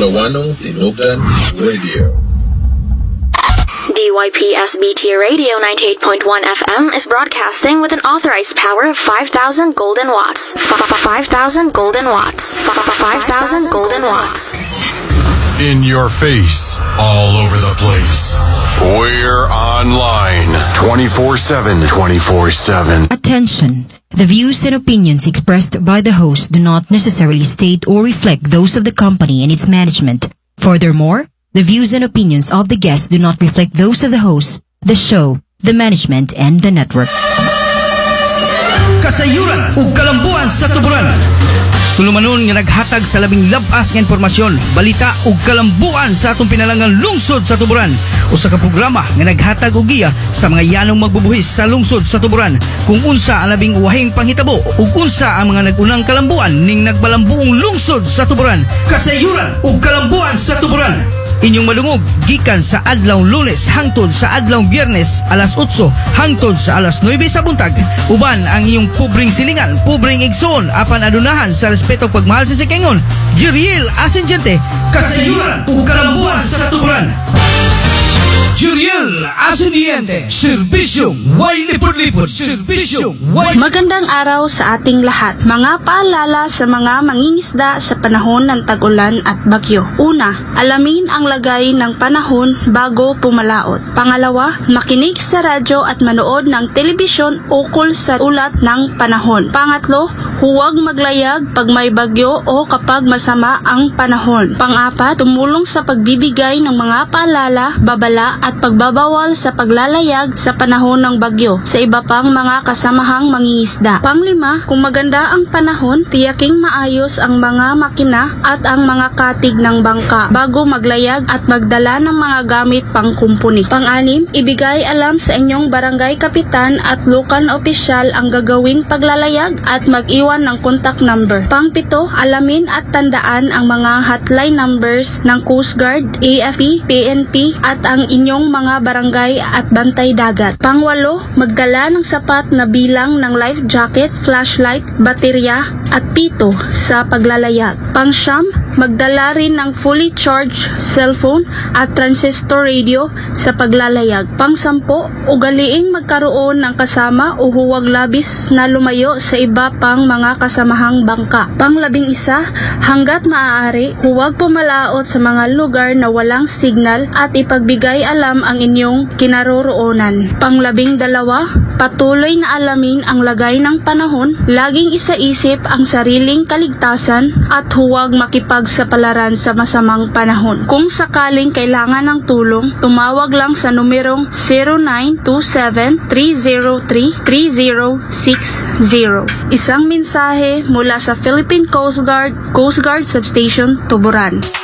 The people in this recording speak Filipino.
Ilocano Tinugan Radio. DYPSBT Radio 98.1 FM is broadcasting with an authorized power of 5,000 golden watts. 5,000 golden watts. 5,000 golden watts. In your face, all over the place. We're online 24/7. 24/7. Attention. The views and opinions expressed by the host do not necessarily state or reflect those of the company and its management. Furthermore, the views and opinions of the guests do not reflect those of the host, the show, the management, and the network. Kasayuran ug kalambuan sa tuburan. Tulumanon nga naghatag sa labing labas nga impormasyon, balita ug kalambuan sa atong pinalangang lungsod sa tuburan. Usa ka programa nga naghatag og giya sa mga yanong magbubuhis sa lungsod sa tuburan, kung unsa ang labing uwahing panghitabo ug unsa ang mga nagunang kalambuan ning nagbalambuong lungsod sa tuburan. Kasayuran ug kalambuan sa tuburan. Inyong malungog gikan sa adlaw Lunes hangtod sa adlaw Biyernes alas 8 hangtod sa alas 9 sa buntag. Uban ang inyong pubring silingan, pubring igsoon apan adunahan sa respeto ug pagmahal sa sikengon. Jeriel Asenjente, kasayuran ug kalambuan sa tuburan. Jeriel Asenjente, serbisyong way lipod-lipod, serbisyong way. Magandang araw sa ating lahat. Mga paalala sa mga mangingisda sa panahon ng tag-ulan at bagyo. Una, alamin ang lagay ng panahon bago pumalaot. Pangalawa, makinig sa radyo at manood ng telebisyon ukol sa ulat ng panahon. Pangatlo, huwag maglayag pag may bagyo o kapag masama ang panahon. Pang-apat, tumulong sa pagbibigay ng mga paalala, babala at pagbabawal sa paglalayag sa panahon ng bagyo sa iba pang mga kasamahang mangingisda. Panglima, kung maganda ang panahon, tiyaking maayos ang mga makina at ang mga katig ng bangka bago maglayag at magdala ng mga gamit pangkumpuni. Pang-anim, ibigay alam sa inyong barangay kapitan at lokal na opisyal ang gagawing paglalayag at mag-iwan ng contact number. Pang-pito, alamin at tandaan ang mga hotline numbers ng Coast Guard, AFP, PNP at ang inyong mga barangay at bantay dagat. Pang-walo, magdala ng sapat na bilang ng life jackets, flashlight, baterya at pito sa paglalayag. Pang-siyam, magdala rin ng fully charged cellphone at transistor radio sa paglalayag. Pang-sampo, ugaliing magkaroon ng kasama o huwag labis na lumayo sa iba pang mga kasamahang bangka. Pang-11, hanggat maaari, huwag pumalaot sa mga lugar na walang signal at ipagbigay alam ang inyong kinaroroonan. Pang-12, patuloy na alamin ang lagay ng panahon, laging isaisip ang sariling kaligtasan at huwag makipagsapalaran sa masamang panahon. Kung sakaling kailangan ng tulong, tumawag lang sa numerong 0927-303-3060. Isang mensahe mula sa Philippine Coast Guard Substation, Tuburan.